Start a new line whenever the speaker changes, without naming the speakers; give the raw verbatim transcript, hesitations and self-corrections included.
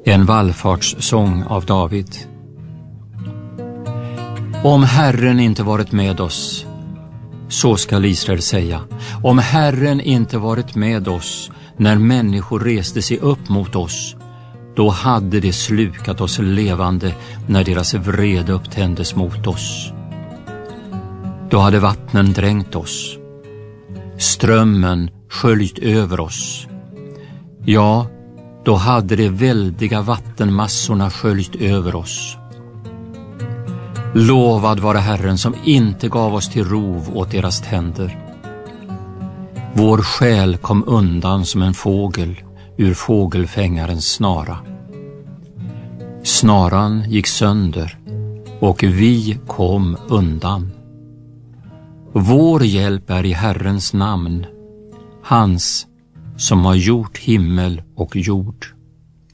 En vallfartssång av David. Om Herren inte varit med oss, så skall Israel säga. Om Herren inte varit med oss när människor reste sig upp mot oss, då hade det slukat oss levande när deras vrede upptändes mot oss. Då hade vattnen dränkt oss, strömmen sköljt över oss. Ja, då hade de väldiga vattenmassorna sköljt över oss. Lovad vare Herren som inte gav oss till rov åt deras tänder. Vår själ kom undan som en fågel ur fågelfängarens snara. Snaran gick sönder och vi kom undan. Vår hjälp är i Herrens namn, hans som har gjort himmel och jord.